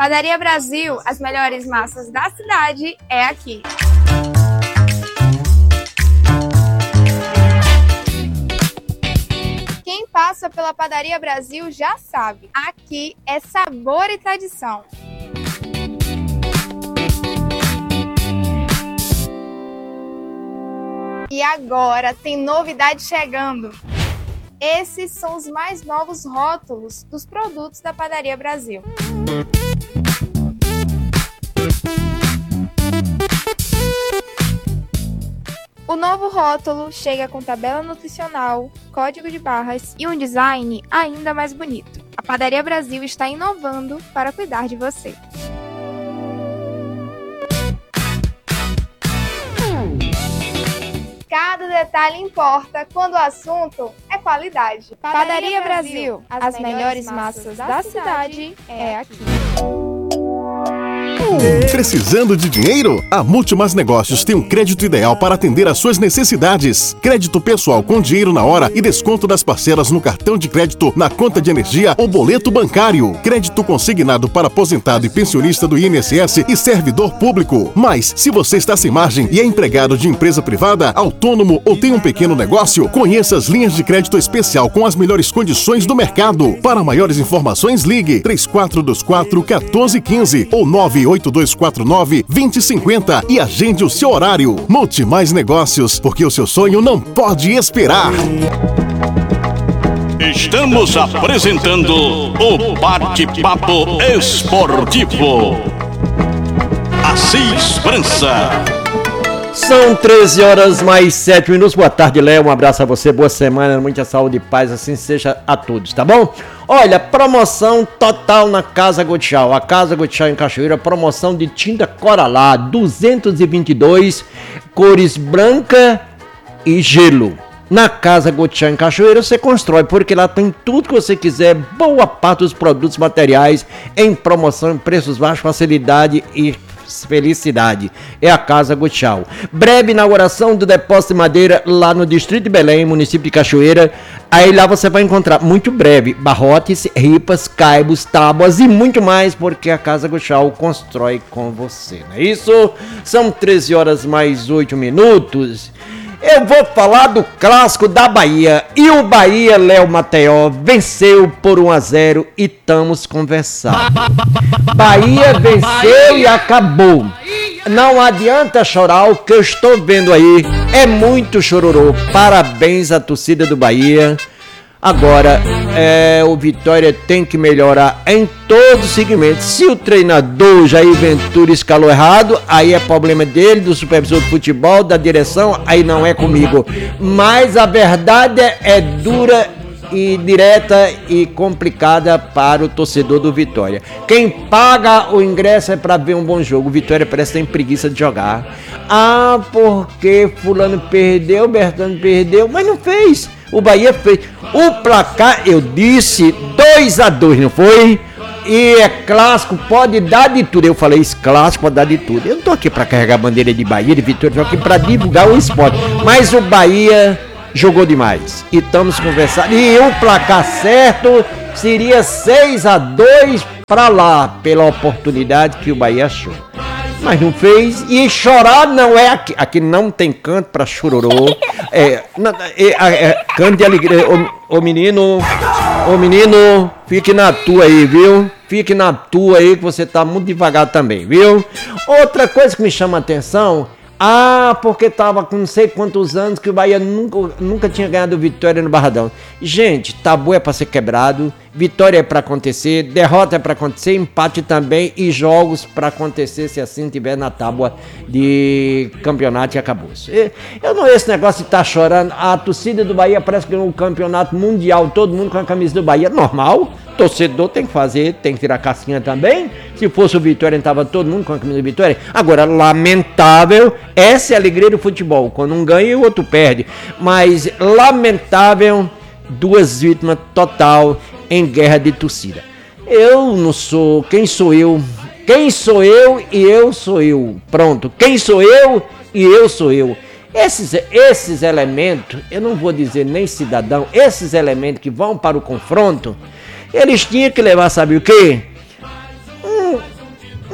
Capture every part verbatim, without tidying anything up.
Padaria Brasil, as melhores massas da cidade é aqui. Quem passa pela Padaria Brasil já sabe, aqui é sabor e tradição. E agora tem novidade chegando. Esses são os mais novos rótulos dos produtos da Padaria Brasil. O novo rótulo chega com tabela nutricional, código de barras e um design ainda mais bonito. A Padaria Brasil está inovando para cuidar de você. Cada detalhe importa quando o assunto é qualidade. Padaria, Padaria Brasil, as, as melhores massas da cidade é aqui. Precisando de dinheiro? A Multimas Negócios tem um crédito ideal para atender às suas necessidades. Crédito pessoal com dinheiro na hora e desconto das parcelas no cartão de crédito, na conta de energia ou boleto bancário. Crédito consignado para aposentado e pensionista do I N S S e servidor público. Mas, se você está sem margem e é empregado de empresa privada, autônomo ou tem um pequeno negócio, conheça as linhas de crédito especial com as melhores condições do mercado. Para maiores informações, ligue três quatro dois quatro, um quatro um cinco ou nove oito dois quatro nove, dois zero cinco zero e agende o seu horário. Multimais Negócios, porque o seu sonho não pode esperar. Estamos apresentando o Bate-Papo Esportivo. Assis França. São treze horas mais sete minutos. Boa tarde, Léo. Um abraço a você, boa semana, muita saúde e paz, assim seja a todos, tá bom? Olha, promoção total na Casa Gotchal. A Casa Gotchal em Cachoeira, promoção de tinta Coralá, duzentos e vinte e dois, cores branca e gelo. Na Casa Gotchal em Cachoeira você constrói, porque lá tem tudo que você quiser, boa parte dos produtos materiais em promoção, em preços baixos, facilidade e felicidade. É a Casa Gotchal. Breve inauguração do depósito de madeira lá no Distrito de Belém, município de Cachoeira. Aí lá você vai encontrar, muito breve, barrotes, ripas, caibos, tábuas e muito mais, porque a Casa Gotchal constrói com você, não é isso? São treze horas mais oito minutos. Eu vou falar do clássico da Bahia. E o Bahia, Léo Mateió, venceu por um a zero e estamos conversando. Bahia venceu e acabou. Não adianta chorar, o que eu estou vendo aí é muito chororô. Parabéns à torcida do Bahia. Agora, é, o Vitória tem que melhorar em todos os segmentos. Se o treinador Jair Ventura escalou errado, aí é problema dele, do supervisor de futebol, da direção, aí não é comigo. Mas a verdade é, é dura e direta e complicada para o torcedor do Vitória. Quem paga o ingresso é para ver um bom jogo. O Vitória parece que tem preguiça de jogar. Ah, porque fulano perdeu, Bertano perdeu, mas não fez. O Bahia fez. O placar, eu disse, dois a dois, não foi? E é clássico, pode dar de tudo. Eu falei, isso clássico pode dar de tudo. Eu não tô aqui para carregar a bandeira de Bahia, de Vitória, eu tô aqui para divulgar o esporte. Mas o Bahia jogou demais. E estamos conversando. E o placar certo seria seis a dois para lá, pela oportunidade que o Bahia achou. Mas não fez, e chorar não é aqui. Aqui não tem canto pra chororô. É, não, é, é, canto de alegria. Ô, ô menino, ô menino, fique na tua aí, viu? Fique na tua aí, que você tá muito devagar também, viu? Outra coisa que me chama a atenção, ah, porque tava com não sei quantos anos que o Bahia nunca, nunca tinha ganhado vitória no Barradão. Gente, tabu é pra ser quebrado, vitória é pra acontecer, derrota é pra acontecer, empate também e jogos pra acontecer se assim tiver na tábua de campeonato e acabou. Eu não, esse negócio de estar tá chorando, a torcida do Bahia parece que ganhou um campeonato mundial, todo mundo com a camisa do Bahia, normal. Torcedor tem que fazer, tem que tirar a casquinha também. Se fosse o Vitória, estava todo mundo com a camisa do Vitória. Agora, lamentável, essa é a alegria do futebol. Quando um ganha, o outro perde. Mas, lamentável, duas vítimas total em guerra de torcida. Eu não sou, quem sou eu? Quem sou eu e eu sou eu. Pronto, quem sou eu e eu sou eu. Esses, esses elementos, eu não vou dizer nem cidadão, esses elementos que vão para o confronto, eles tinham que levar, sabe o quê? Um,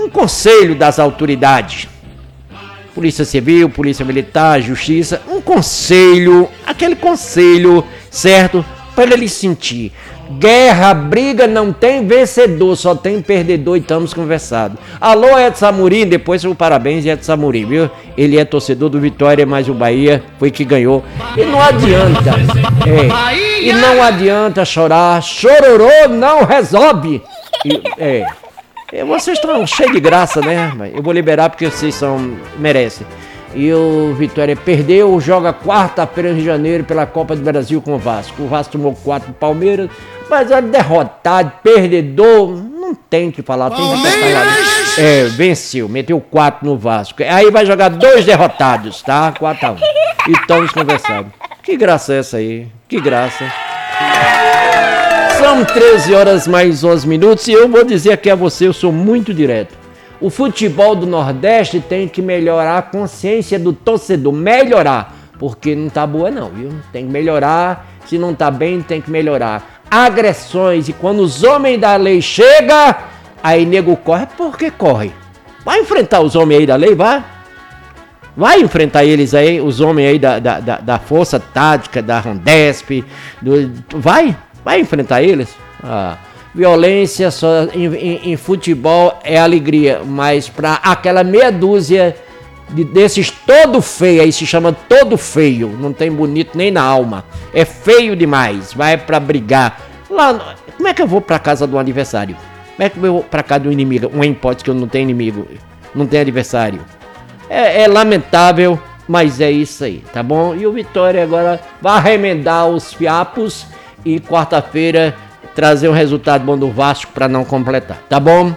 um conselho das autoridades. Polícia Civil, Polícia Militar, Justiça, um conselho, aquele conselho, certo? Para ele sentir. Guerra, briga, não tem vencedor, só tem perdedor e estamos conversando. Alô, Edson Amorim, depois o parabéns, Edson Amorim, viu? Ele é torcedor do Vitória, mas o Bahia foi que ganhou. E não adianta, é, e não adianta chorar, chororô não resolve. E, é, é, vocês estão cheios de graça, né? Eu vou liberar porque vocês são, merecem. E o Vitória perdeu, joga quarta-feira em janeiro pela Copa do Brasil com o Vasco. O Vasco tomou quatro do Palmeiras, mas é derrotado, perdedor, não tem que falar, tem que falar. É, venceu, meteu quatro no Vasco. Aí vai jogar dois derrotados, tá? quatro a um. E estamos conversando. Que graça é essa aí? Que graça. São treze horas mais onze minutos e eu vou dizer aqui a você, eu sou muito direto. O futebol do Nordeste tem que melhorar a consciência do torcedor, melhorar, porque não tá boa não, viu? Tem que melhorar, se não tá bem tem que melhorar. Agressões, e quando os homens da lei chegam, aí nego corre, por que corre? Vai enfrentar os homens aí da lei, vai? Vai enfrentar eles aí, os homens aí da, da, da, da Força Tática, da Rondesp, do, vai? Vai enfrentar eles? Ah... Violência só em, em, em futebol é alegria, mas para aquela meia dúzia de, desses todo feio, aí se chama todo feio, não tem bonito nem na alma, é feio demais, vai para brigar. Lá, como é que eu vou para casa do adversário? Como é que eu vou para casa do inimigo? Uma hipótese que eu não tenho inimigo, não tenho adversário. É, é lamentável, mas é isso aí, tá bom? E o Vitória agora vai remendar os fiapos e quarta-feira trazer um resultado bom do Vasco para não completar, tá bom?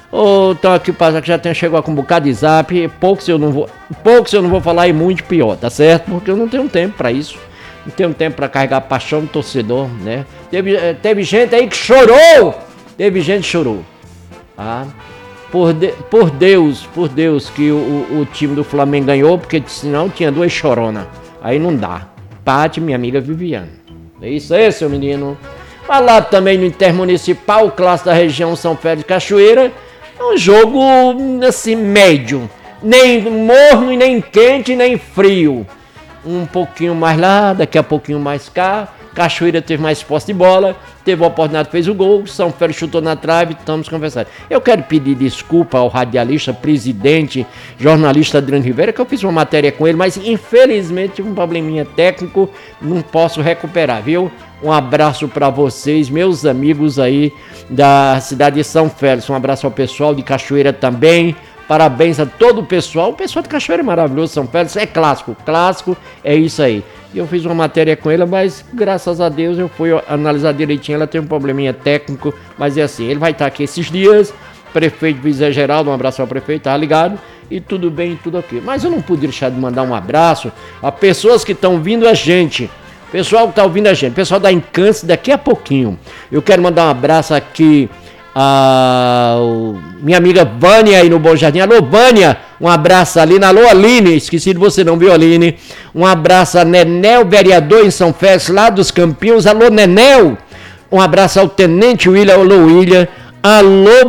Ou então aqui passa que já tem chegou com um bocado de zap, poucos eu não vou, poucos eu não vou falar e muito pior, tá certo? Porque eu não tenho tempo para isso, não tenho tempo para carregar a paixão do torcedor, né? Teve, teve gente aí que chorou, teve gente que chorou, tá? Por, de, por Deus, por Deus que o, o, o time do Flamengo ganhou, porque senão tinha duas choronas, aí não dá. Pati, minha amiga Viviane, é isso aí, seu menino. Falar também no Intermunicipal, o clássico da região São Félix de Cachoeira, é um jogo assim médio, nem morno, nem quente, nem frio, um pouquinho mais lá, daqui a pouquinho mais cá. Cachoeira teve mais posse de bola, teve a oportunidade, fez o gol, São Félix chutou na trave, estamos conversando. Eu quero pedir desculpa ao radialista, presidente, jornalista Adriano Rivera, que eu fiz uma matéria com ele, mas infelizmente tive um probleminha técnico, não posso recuperar, viu? Um abraço para vocês, meus amigos aí da cidade de São Félix, um abraço ao pessoal de Cachoeira também. Parabéns a todo o pessoal. O pessoal de Cachoeira é maravilhoso, São Félix é clássico. Clássico é isso aí. Eu fiz uma matéria com ele, mas graças a Deus eu fui analisar direitinho. Ela tem um probleminha técnico, mas é assim. Ele vai estar aqui esses dias. Prefeito José Geraldo, um abraço ao prefeito, tá ligado? E tudo bem, tudo ok. Mas eu não pude deixar de mandar um abraço a pessoas que estão vindo a gente. Pessoal que está ouvindo a gente. Pessoal da Encance, daqui a pouquinho. Eu quero mandar um abraço aqui a minha amiga Vânia aí no Bom Jardim. Alô, Vânia, um abraço ali. Alô, Aline, esqueci de você não, viu, Aline? Um abraço a Nenel, vereador em São Félix, lá dos Campinhos. Alô, Nenel. Um abraço ao Tenente William. Alô, William. Alô,